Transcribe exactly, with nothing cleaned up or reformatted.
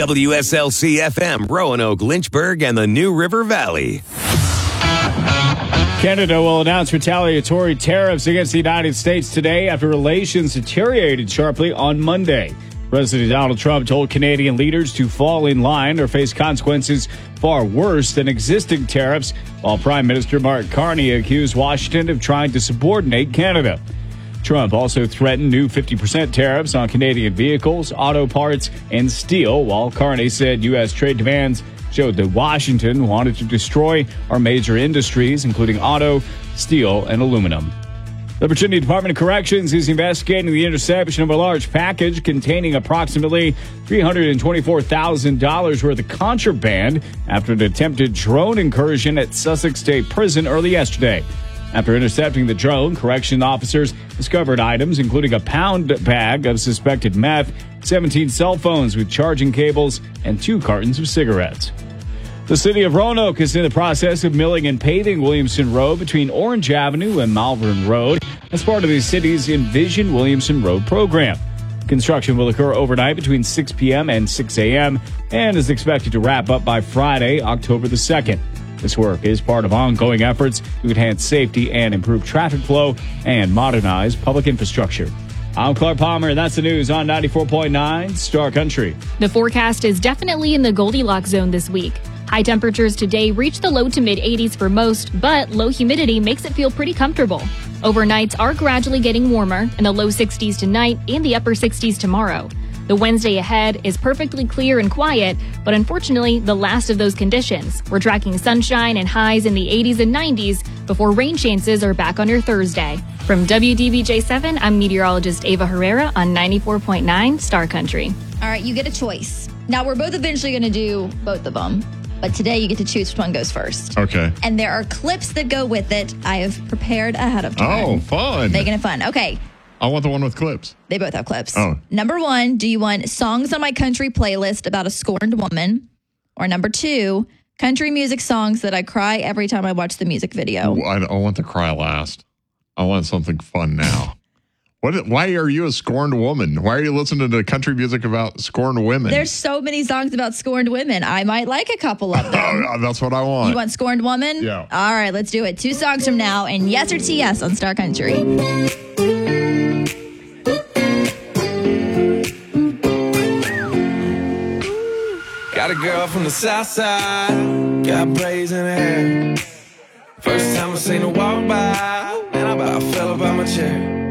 W S L C F M, Roanoke, Lynchburg, and the New River Valley. Canada will announce retaliatory tariffs against the United States today after relations deteriorated sharply on Monday. President Donald Trump told Canadian leaders to fall in line or face consequences far worse than existing tariffs, while Prime Minister Mark Carney accused Washington of trying to subordinate Canada. Trump also threatened new fifty percent tariffs on Canadian vehicles, auto parts, and steel, while Carney said U S trade demands showed that Washington wanted to destroy our major industries, including auto, steel, and aluminum. The Virginia Department of Corrections is investigating the interception of a large package containing approximately three hundred twenty-four thousand dollars worth of contraband after an attempted drone incursion at Sussex State Prison early yesterday. After intercepting the drone, correction officers discovered items including a pound bag of suspected meth, seventeen cell phones with charging cables, and two cartons of cigarettes. The city of Roanoke is in the process of milling and paving Williamson Road between Orange Avenue and Malvern Road as part of the city's Envision Williamson Road program. Construction will occur overnight between six p.m. and six a.m. and is expected to wrap up by Friday, October the second. This work is part of ongoing efforts to enhance safety and improve traffic flow and modernize public infrastructure. I'm Clark Palmer, and that's the news on ninety-four point nine Star Country. The forecast is definitely in the Goldilocks zone this week. High temperatures today reach the low to mid eighties for most, but low humidity makes it feel pretty comfortable. Overnights are gradually getting warmer in the low sixties tonight and the upper sixties tomorrow. The Wednesday ahead is perfectly clear and quiet, but unfortunately, the last of those conditions. We're tracking sunshine and highs in the eighties and nineties before rain chances are back on your Thursday. From W D B J seven, I'm meteorologist Ava Herrera on ninety-four point nine Star Country. All right, you get a choice. Now, we're both eventually going to do both of them, but today you get to choose which one goes first. Okay. And there are clips that go with it I have prepared ahead of time. Oh, fun. Making it fun. Okay. I want the one with clips. They both have clips. Oh. Number one, do you want songs on my country playlist about a scorned woman? Or number two, country music songs that I cry every time I watch the music video? Ooh, I, I want to cry last. I want something fun now. What? Why are you a scorned woman? Why are you listening to country music about scorned women? There's so many songs about scorned women. I might like a couple of them. Oh, that's what I want. You want Scorned Woman? Yeah. All right, let's do it. Two songs from now, and yes or T S on Star Country. Got a girl from the south side, got braids in her hair. First time I seen her walk by, and I about fell up out my chair.